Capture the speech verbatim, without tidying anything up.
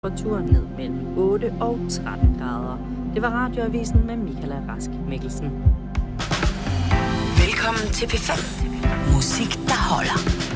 Temperaturen ned mellem otte og tretten grader. Det var Radioavisen med Michaela Rask Mikkelsen. Velkommen til P fem. Musik, der holder.